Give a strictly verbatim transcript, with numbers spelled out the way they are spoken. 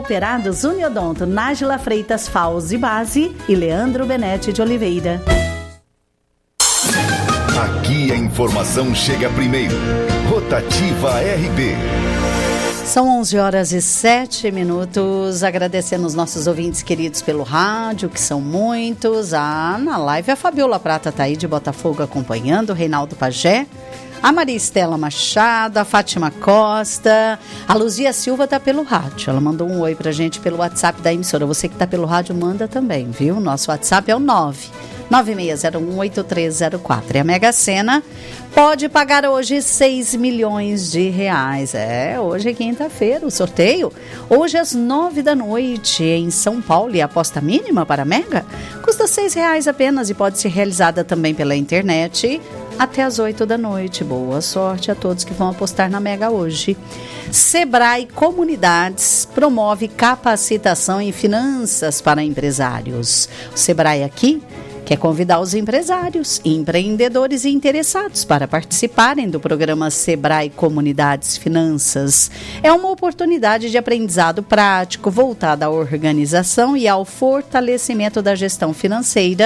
Cooperados Uniodonto, Nájila Freitas Fauzi Base e Leandro Benete de Oliveira. Aqui a informação chega primeiro. Rotativa R B. São onze horas e sete minutos, agradecendo os nossos ouvintes queridos pelo rádio, que são muitos. Ah, na live a Fabiola Prata tá aí de Botafogo acompanhando, o Reinaldo Pajé, a Maria Estela Machado, a Fátima Costa, a Luzia Silva tá pelo rádio, ela mandou um oi pra gente pelo WhatsApp da emissora. Você que tá pelo rádio manda também, viu? Nosso WhatsApp é o nove nove seis zero um oito três zero quatro. E a Mega Sena pode pagar hoje seis milhões de reais. É, hoje é quinta-feira, o sorteio. Hoje às nove da noite em São Paulo. E a aposta mínima para a Mega custa seis reais apenas e pode ser realizada também pela internet até às oito da noite. Boa sorte a todos que vão apostar na Mega hoje. Sebrae Comunidades promove capacitação em finanças para empresários. O Sebrae aqui quer convidar os empresários, empreendedores e interessados para participarem do programa Sebrae Comunidades Finanças. É uma oportunidade de aprendizado prático voltada à organização e ao fortalecimento da gestão financeira